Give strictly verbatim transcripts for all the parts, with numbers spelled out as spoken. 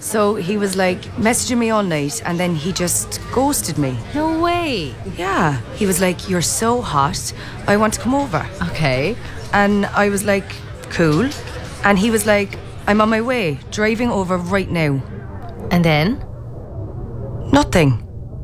So he was like messaging me all night and then he just ghosted me. No way. Yeah. He was like, you're so hot, I want to come over. Okay. And I was like, cool. And he was like, I'm on my way, driving over right now. And then? Nothing.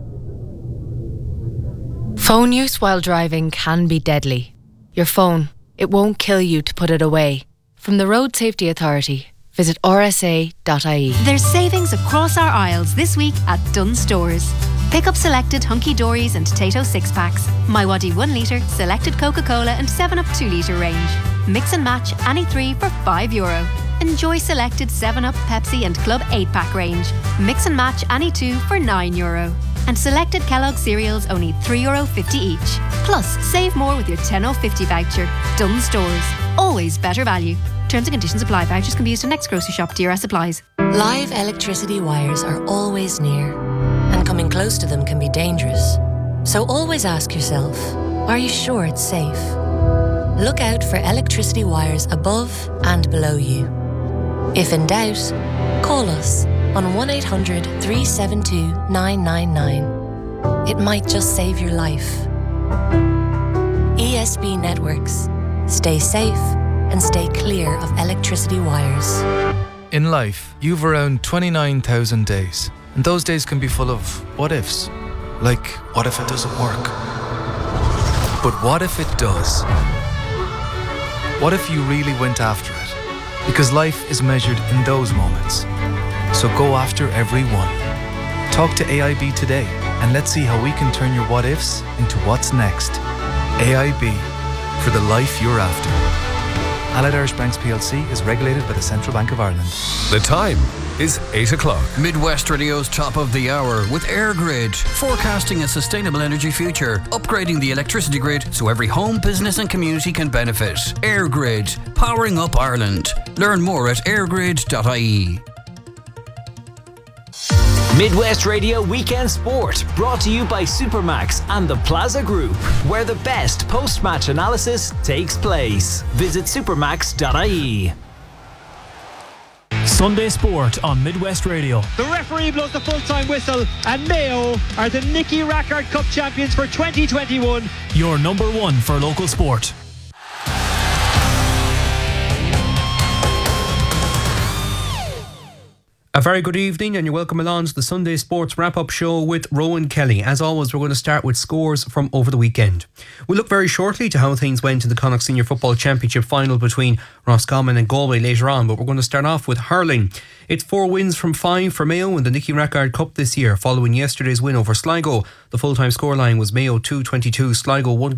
Phone use while driving can be deadly. Your phone, it won't kill you to put it away. From the Road Safety Authority, visit r s a dot i e. There's savings across our aisles this week at Dunnes Stores. Pick up selected Hunky Dories and Tato six-packs, My Waddy one litre, selected Coca-Cola and seven up two litre range. Mix and match any three for five euro. Enjoy selected seven up, Pepsi and Club eight-pack range. Mix and match any two for nine euro. And selected Kellogg cereals only three euro fifty each. Plus, save more with your ten euro fifty voucher. Dunnes Stores. Always better value. Terms and conditions apply. Vouchers can be used in next grocery shop. D R S supplies. Live electricity wires are always near, and coming close to them can be dangerous. So always ask yourself, are you sure it's safe? Look out for electricity wires above and below you. If in doubt, call us on one eight hundred, three seven two, nine nine nine. It might just save your life. E S B Networks. Stay safe and stay clear of electricity wires. In life, you've around twenty-nine thousand days. And those days can be full of what ifs. Like, what if it doesn't work? But what if it does? What if you really went after it? Because life is measured in those moments. So go after every one. Talk to A I B today and let's see how we can turn your what ifs into what's next. A I B, for the life you're after. Allied Irish Banks P L C is regulated by the Central Bank of Ireland. The time is eight o'clock. Midwest Radio's top of the hour with EirGrid, forecasting a sustainable energy future, upgrading the electricity grid so every home, business and community can benefit. EirGrid, powering up Ireland. Learn more at airgrid dot i e. Midwest Radio Weekend Sport, brought to you by Supermax and the Plaza Group, where the best post-match analysis takes place. Visit supermax dot i e. Sunday Sport on Midwest Radio. The referee blows the full-time whistle and Mayo are the Nicky Rackard Cup champions for twenty twenty-one. Your number one for local sport. A very good evening and you're welcome along to the Sunday Sports Wrap-Up Show with Rowan Kelly. As always, we're going to start with scores from over the weekend. We'll look very shortly to how things went in the Connacht Senior Football Championship final between Roscommon and Galway later on, but we're going to start off with hurling. It's four wins from five for Mayo in the Nicky Rackard Cup this year, following yesterday's win over Sligo. The full-time scoreline was Mayo two twenty-two, Sligo one.